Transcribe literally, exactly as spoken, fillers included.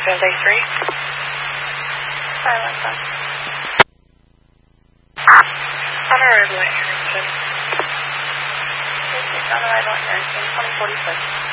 Sunday three. Silence on. On arrival at Harrington. This is on arrival at Harrington, twenty forty-six.